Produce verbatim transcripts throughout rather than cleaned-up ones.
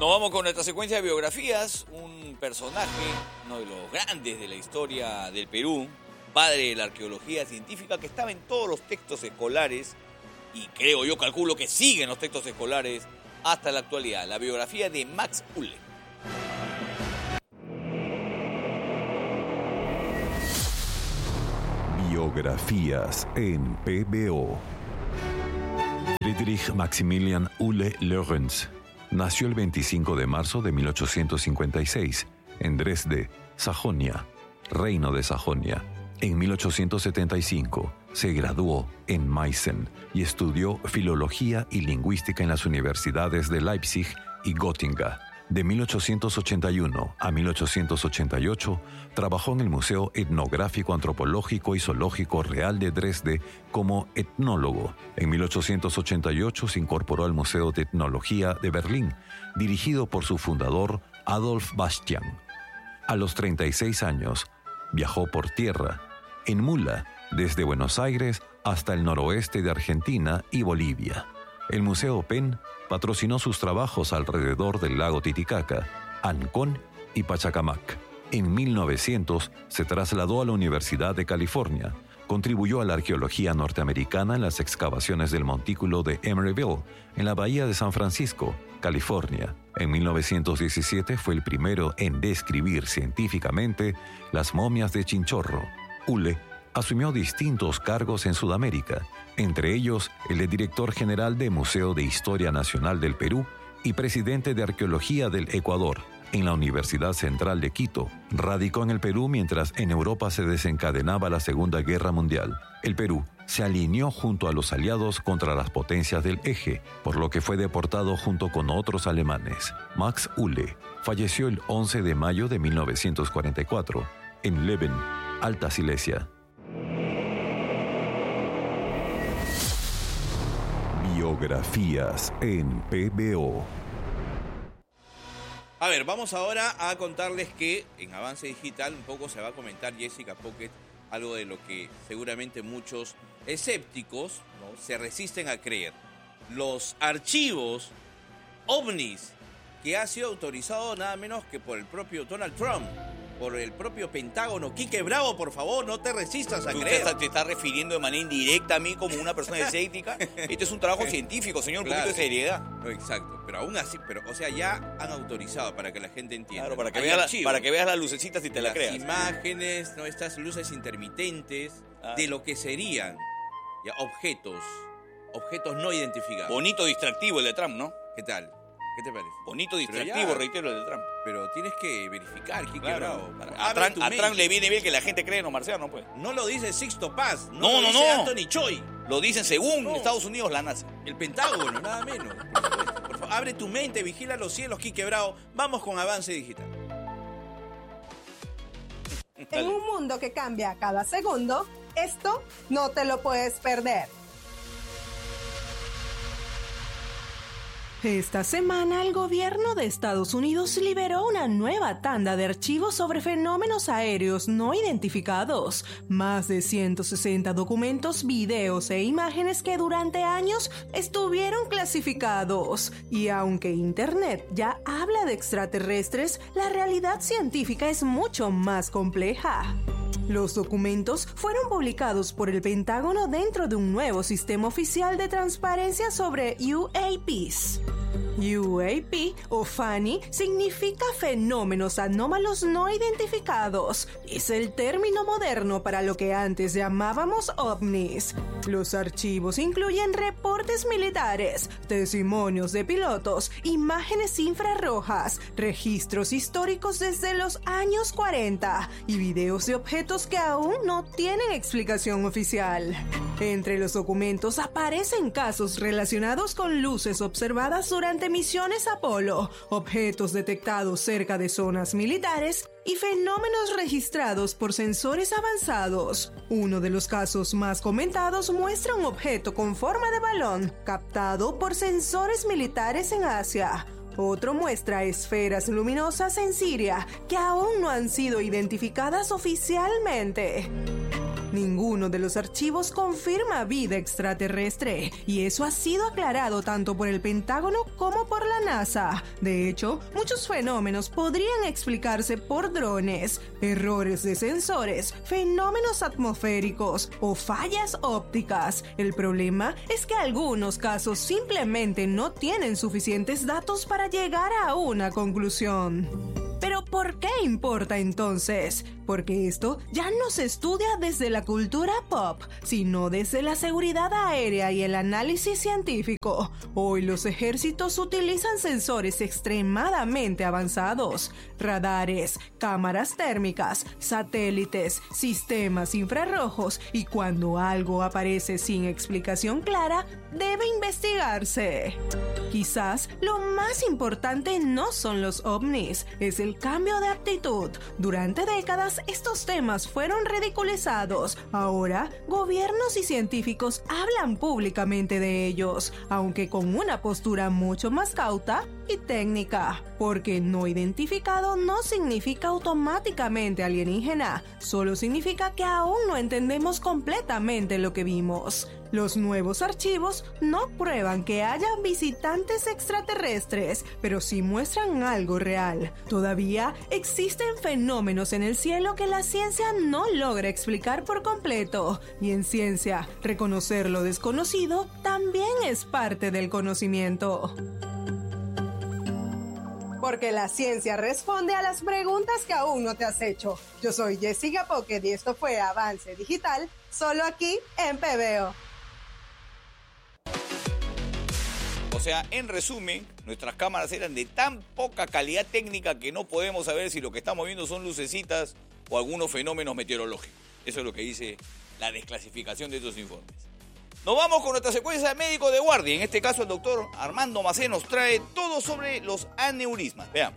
Nos vamos con nuestra secuencia de biografías. Un personaje, uno de los grandes de la historia del Perú, padre de la arqueología científica, que estaba en todos los textos escolares y creo yo, calculo que sigue en los textos escolares hasta la actualidad. La biografía de Max Uhle. Biografías en P B O. Friedrich Maximilian Uhle Lorenz nació el veinticinco de marzo de mil ochocientos cincuenta y seis en Dresde, Sajonia, Reino de Sajonia. En mil ochocientos setenta y cinco se graduó en Meissen y estudió filología y lingüística en las universidades de Leipzig y Göttingen. De mil ochocientos ochenta y uno a mil ochocientos ochenta y ocho trabajó en el Museo Etnográfico, Antropológico y Zoológico Real de Dresde como etnólogo. En mil ochocientos ochenta y ocho se incorporó al Museo de Etnología de Berlín, dirigido por su fundador Adolf Bastian. A los treinta y seis años viajó por tierra, en mula, desde Buenos Aires hasta el noroeste de Argentina y Bolivia. El Museo Penn patrocinó sus trabajos alrededor del lago Titicaca, Ancón y Pachacamac. En mil novecientos se trasladó a la Universidad de California. Contribuyó a la arqueología norteamericana en las excavaciones del montículo de Emeryville, en la bahía de San Francisco, California. En mil novecientos diecisiete fue el primero en describir científicamente las momias de Chinchorro. Uhle asumió distintos cargos en Sudamérica, entre ellos el de director general del Museo de Historia Nacional del Perú y presidente de Arqueología del Ecuador. En la Universidad Central de Quito, radicó en el Perú mientras en Europa se desencadenaba la Segunda Guerra Mundial. El Perú se alineó junto a los aliados contra las potencias del Eje, por lo que fue deportado junto con otros alemanes. Max Uhle falleció el once de mayo de mil novecientos cuarenta y cuatro en Leben, Alta Silesia. Biografías en P B O. A ver, vamos ahora a contarles que en Avance Digital un poco se va a comentar Jessica Pocket, algo de lo que seguramente muchos escépticos, ¿no?, se resisten a creer. Los archivos ovnis que ha sido autorizado nada menos que por el propio Donald Trump, por el propio Pentágono. Quique Bravo, por favor, no te resistas a Tú creer. te, te estás refiriendo de manera indirecta a mí como una persona escéptica. Este es un trabajo científico, señor, un Claro. poquito de seriedad. No, exacto, pero aún así, pero o sea, ya han autorizado para que la gente entienda. Claro, para que, Hay veas la, archivos, para que veas las lucecitas y te la las creas. imágenes, no, estas luces intermitentes Ah. de lo que serían ya objetos, objetos no identificados. Bonito distractivo el de Trump, ¿no? ¿Qué tal? ¿Qué te parece? Bonito Pero distractivo, ya- reitero, el de Trump. Pero tienes que verificar, Quique Claro. Bravo. Para- Abre A, Trump, tu a mente. Trump le viene bien que la gente cree en los marcianos, pues. No lo dice Sixto Paz, no, No, lo no, dice no. Anthony Choi, Lo dicen según No. Estados Unidos, la NASA. el Pentágono, nada menos. Por supuesto. Por favor, abre tu mente, vigila los cielos, Quique Bravo. Vamos con Avance Digital. En un mundo que cambia cada segundo, esto no te lo puedes perder. Esta semana el gobierno de Estados Unidos liberó una nueva tanda de archivos sobre fenómenos aéreos no identificados. Más de ciento sesenta documentos, videos e imágenes que durante años estuvieron clasificados. Y aunque Internet ya habla de extraterrestres, la realidad científica es mucho más compleja. Los documentos fueron publicados por el Pentágono dentro de un nuevo sistema oficial de transparencia sobre U A Ps. U A P o F A N I significa fenómenos anómalos no identificados. Es el término moderno para lo que antes llamábamos ovnis. Los archivos incluyen reportes militares, testimonios de pilotos, imágenes infrarrojas, registros históricos desde los años cuarenta y videos de objetos que aún no tienen explicación oficial. Entre los documentos aparecen casos relacionados con luces observadas durante misiones Apolo, objetos detectados cerca de zonas militares y fenómenos registrados por sensores avanzados. Uno de los casos más comentados muestra un objeto con forma de balón captado por sensores militares en Asia. Otro muestra esferas luminosas en Siria que aún no han sido identificadas oficialmente. Ninguno de los archivos confirma vida extraterrestre, y eso ha sido aclarado tanto por el Pentágono como por la NASA. De hecho, muchos fenómenos podrían explicarse por drones, errores de sensores, fenómenos atmosféricos o fallas ópticas. El problema es que algunos casos simplemente no tienen suficientes datos para llegar a una conclusión. ¿Pero por qué importa entonces? Porque esto ya no se estudia desde la cultura pop, sino desde la seguridad aérea y el análisis científico. Hoy los ejércitos utilizan sensores extremadamente avanzados, radares, cámaras térmicas, satélites, sistemas infrarrojos, y cuando algo aparece sin explicación clara, debe investigarse. Quizás lo más importante no son los ovnis, es el cambio de actitud. Durante décadas estos temas fueron ridiculizados. Ahora, gobiernos y científicos hablan públicamente de ellos, aunque con una postura mucho más cauta y técnica. Porque no identificado no significa automáticamente alienígena, solo significa que aún no entendemos completamente lo que vimos. Los nuevos archivos no prueban que haya visitantes extraterrestres, pero sí muestran algo real. Todavía existen fenómenos en el cielo que la ciencia no logra explicar por completo. Y en ciencia, reconocer lo desconocido también es parte del conocimiento. Porque la ciencia responde a las preguntas que aún no te has hecho. Yo soy Jessica Pocket y esto fue Avance Digital, solo aquí en P B O. O sea, en resumen, nuestras cámaras eran de tan poca calidad técnica que no podemos saber si lo que estamos viendo son lucecitas o algunos fenómenos meteorológicos. Eso es lo que dice la desclasificación de estos informes. Nos vamos con nuestra secuencia de médico de guardia. En este caso, el doctor Armando Macé nos trae todo sobre los aneurismas. Veamos.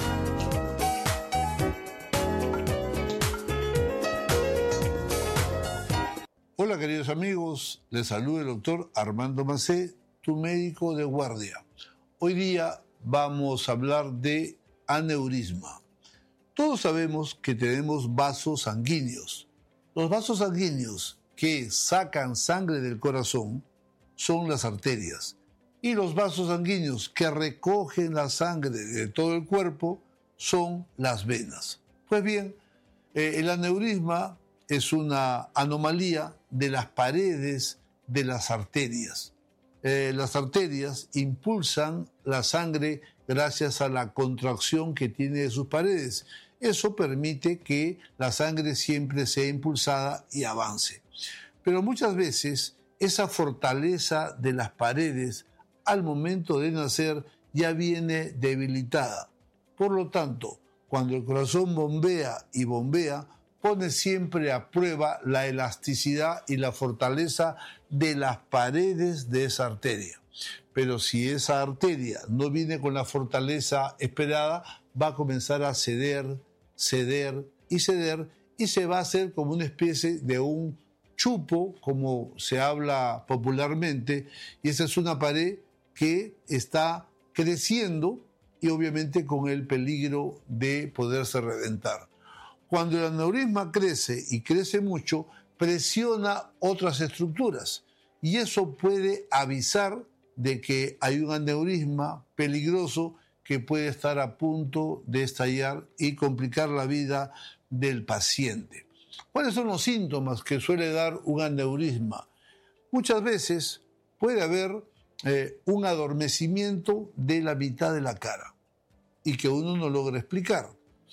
Hola queridos amigos, les saluda el doctor Armando Macé, tu médico de guardia. Hoy día vamos a hablar de aneurisma. Todos sabemos que tenemos vasos sanguíneos. Los vasos sanguíneos que sacan sangre del corazón son las arterias. Y los vasos sanguíneos que recogen la sangre de todo el cuerpo son las venas. Pues bien, eh, el aneurisma es una anomalía de las paredes de las arterias. Eh, las arterias impulsan la sangre gracias a la contracción que tiene de sus paredes. Eso permite que la sangre siempre sea impulsada y avance. Pero muchas veces esa fortaleza de las paredes al momento de nacer ya viene debilitada. Por lo tanto, cuando el corazón bombea y bombea, pone siempre a prueba la elasticidad y la fortaleza de las paredes de esa arteria. Pero si esa arteria no viene con la fortaleza esperada, va a comenzar a ceder, ceder y ceder, y se va a hacer como una especie de un chupo, como se habla popularmente, y esa es una pared que está creciendo y obviamente con el peligro de poderse reventar. Cuando el aneurisma crece y crece mucho, presiona otras estructuras y eso puede avisar de que hay un aneurisma peligroso que puede estar a punto de estallar y complicar la vida del paciente. ¿Cuáles son los síntomas que suele dar un aneurisma? Muchas veces puede haber eh, un adormecimiento de la mitad de la cara y que uno no logra explicar.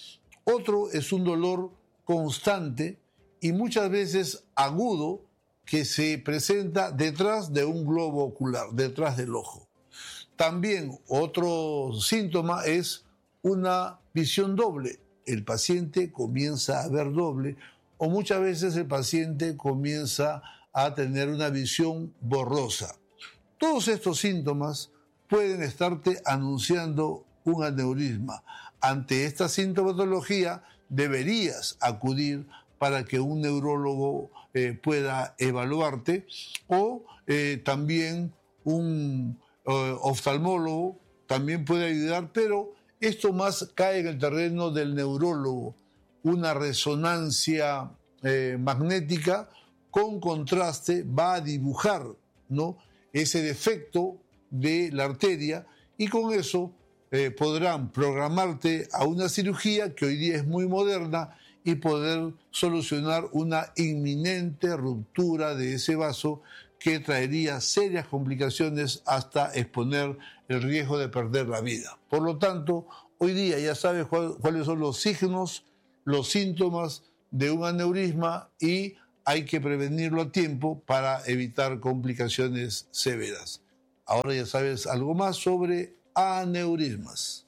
Otro es un dolor constante y muchas veces agudo que se presenta detrás de un globo ocular, detrás del ojo. También otro síntoma es una visión doble. El paciente comienza a ver doble o muchas veces el paciente comienza a tener una visión borrosa. Todos estos síntomas pueden estarte anunciando un aneurisma. Ante esta sintomatología deberías acudir para que un neurólogo eh, pueda evaluarte o eh, también un eh, oftalmólogo también puede ayudar, pero esto más cae en el terreno del neurólogo. Una resonancia eh, magnética con contraste va a dibujar, ¿no?, ese defecto de la arteria, y con eso eh, podrán programarte a una cirugía que hoy día es muy moderna y poder solucionar una inminente ruptura de ese vaso que traería serias complicaciones hasta exponer el riesgo de perder la vida. Por lo tanto, hoy día ya sabes cuál, cuáles son los signos, los síntomas de un aneurisma, y hay que prevenirlo a tiempo para evitar complicaciones severas. Ahora ya sabes algo más sobre aneurismas.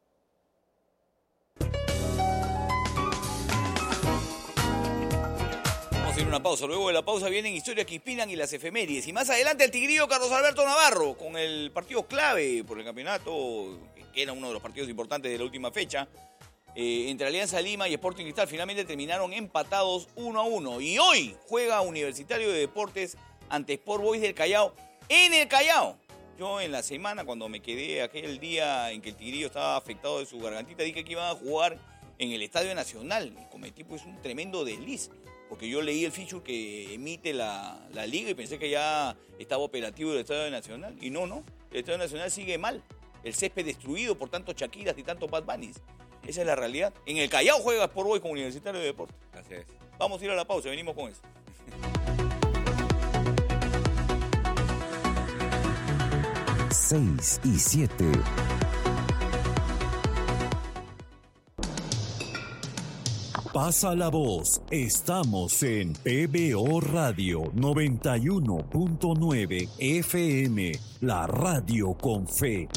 Vamos a ir a una pausa. Luego de la pausa vienen historias que inspiran y las efemérides. Y más adelante el tigrillo Carlos Alberto Navarro con el partido clave por el campeonato, que era uno de los partidos importantes de la última fecha, eh, entre Alianza Lima y Sporting Cristal. Finalmente terminaron empatados uno a uno. Y hoy juega Universitario de Deportes ante Sport Boys del Callao en el Callao. Yo en la semana, cuando me quedé aquel día en que el tigrillo estaba afectado de su gargantita, dije que iban a jugar en el Estadio Nacional. Y cometí pues un tremendo desliz, porque yo leí el feature que emite la, la liga y pensé que ya estaba operativo el Estadio Nacional. Y no, no, el Estadio Nacional sigue mal. El césped destruido por tantos Shakiras y tantos Bad Bunnies. Esa es la realidad. En el Callao juega Sport Boys con Universitario de Deportes. Así es. Vamos a ir a la pausa, venimos con eso. seis y siete. Pasa la voz. Estamos en P B O Radio noventa y uno punto nueve F M, la radio con fe.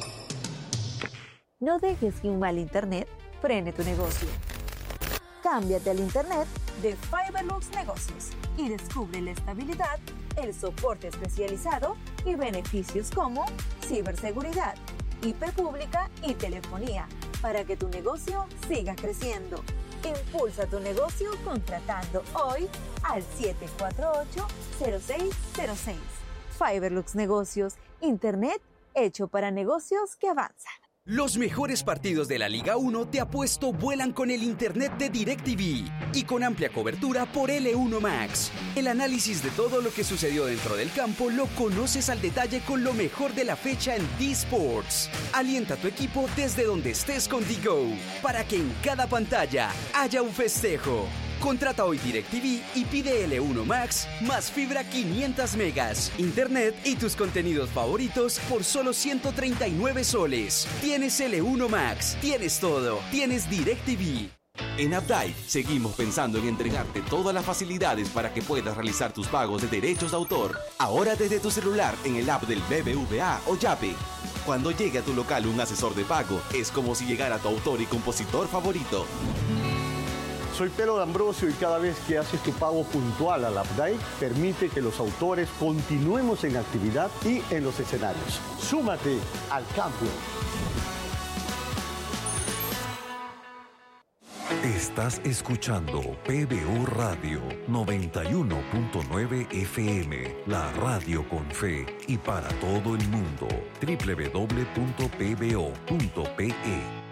No dejes que un mal internet frene tu negocio. Cámbiate al internet de Fiberlux Negocios y descubre la estabilidad, el soporte especializado y beneficios como ciberseguridad, I P pública y telefonía para que tu negocio siga creciendo. Impulsa tu negocio contratando hoy al siete cuatro ocho, cero seis cero seis. Fiberlux Negocios, internet hecho para negocios que avanzan. Los mejores partidos de la Liga uno de Apuesto vuelan con el internet de DirecTV y con amplia cobertura por L uno Max. El análisis de todo lo que sucedió dentro del campo lo conoces al detalle con lo mejor de la fecha en D-Sports. Alienta a tu equipo desde donde estés con D-Go para que en cada pantalla haya un festejo. Contrata hoy DirecTV y pide L uno Max más fibra quinientos megas, internet y tus contenidos favoritos por solo ciento treinta y nueve soles. Tienes L uno Max, tienes todo, tienes DirecTV. En Updike seguimos pensando en entregarte todas las facilidades para que puedas realizar tus pagos de derechos de autor. Ahora desde tu celular en el app del B B V A o Yape. Cuando llegue a tu local un asesor de pago, es como si llegara tu autor y compositor favorito. Soy Pedro D'Ambrosio y cada vez que haces tu pago puntual al Updike, permite que los autores continuemos en actividad y en los escenarios. Súmate al cambio. Estás escuchando P B O Radio noventa y uno punto nueve F M, la radio con fe y para todo el mundo. doble u doble u doble u punto p b o punto p e.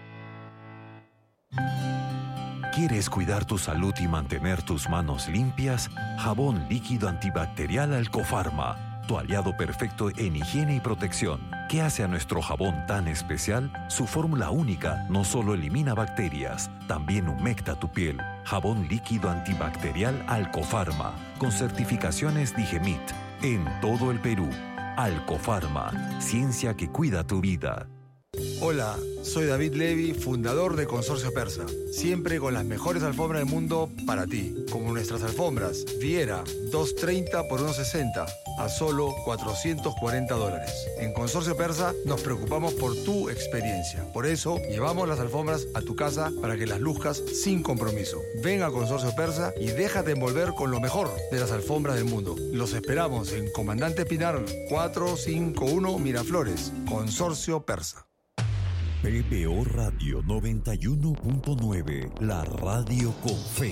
¿Quieres cuidar tu salud y mantener tus manos limpias? Jabón líquido antibacterial Alcofarma, tu aliado perfecto en higiene y protección. ¿Qué hace a nuestro jabón tan especial? Su fórmula única no solo elimina bacterias, también humecta tu piel. Jabón líquido antibacterial Alcofarma, con certificaciones Digemit, en todo el Perú. Alcofarma, ciencia que cuida tu vida. Hola, soy David Levy, fundador de Consorcio Persa. Siempre con las mejores alfombras del mundo para ti. Como nuestras alfombras, Viera, doscientos treinta por ciento sesenta, a solo cuatrocientos cuarenta dólares. En Consorcio Persa nos preocupamos por tu experiencia. Por eso, llevamos las alfombras a tu casa para que las luzcas sin compromiso. Ven a Consorcio Persa y déjate envolver con lo mejor de las alfombras del mundo. Los esperamos en Comandante Pinar cuatrocientos cincuenta y uno Miraflores. Consorcio Persa. P B O Radio noventa y uno punto nueve, la radio con fe.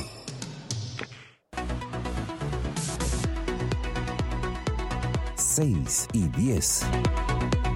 seis y diez.